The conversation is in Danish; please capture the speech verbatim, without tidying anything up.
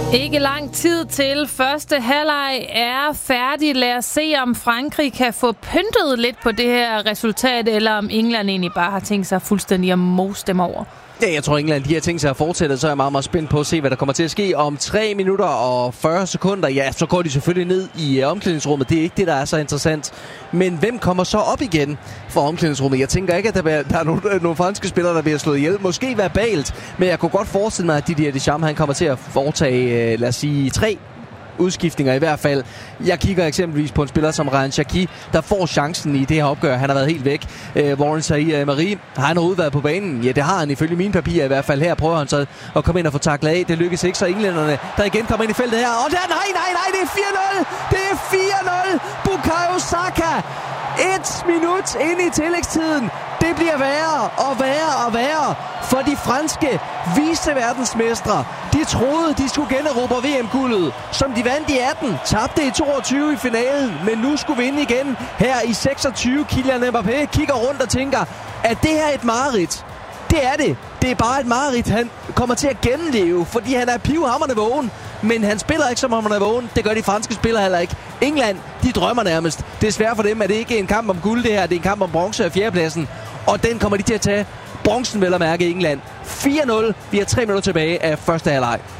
Ikke lang tid til første halvleg er færdig. Lad os se, om Frankrig kan få pyntet lidt på det her resultat, eller om England egentlig bare har tænkt sig fuldstændig at mose dem over. Ja, jeg tror, England de har tænkt sig at fortsætte, så er jeg meget, meget spændt på at se, hvad der kommer til at ske om tre minutter og fyrre sekunder. Ja, så går de selvfølgelig ned i uh, omklædningsrummet. Det er ikke det, der er så interessant. Men hvem kommer så op igen fra omklædningsrummet? Jeg tænker ikke, at der, vil, der er nogle, nogle franske spillere, der bliver slået ihjel. Måske verbalt, men jeg kunne godt forestille mig, at Didier Deschamps han kommer til at foretage, uh, lad os sige, tre udskiftninger i hvert fald. Jeg kigger eksempelvis på en spiller som Ryan Cherki, der får chancen i det her opgør. Han har været helt væk. Uh, Warren Zaïre-Emery, har han overhovedet været på banen? Ja, det har han ifølge mine papirer i hvert fald. Her prøver han så at komme ind og få taklet af. Det lykkes ikke, så englænderne, der igen kommer ind i feltet her. Og der, nej, nej, nej, det er fire nul! Det er fire nul! Bukayo Saka! Et minut ind i tillægstiden. Det bliver værre og værre og værre for de franske viceverdensmestre. De troede, de skulle generobre V M-guldet, som de vandt i atten. Tabte i toogtyve i finalen, men nu skulle vinde igen her i seksogtyve. Kylian Mbappé kigger rundt og tænker, at det her er et mareridt. Det er det. Det er bare et mareridt, han kommer til at gennemleve, fordi han er pivhamrende vågen. Men han spiller ikke, som om han er vågen. Det gør de franske spillere heller ikke. England, de drømmer nærmest. Det er svært for dem, at det ikke er en kamp om guld det her. Det er en kamp om bronze og fjerdepladsen. Og den kommer de til at tage. Bronzen vel at mærke England. fire nul. Vi har tre minutter tilbage af første halvleg.